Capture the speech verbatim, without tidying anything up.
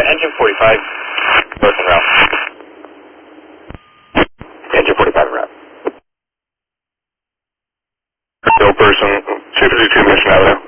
engine forty-five, north and route. Engine forty-five en route. No person, two fifty-two Mission Avenue.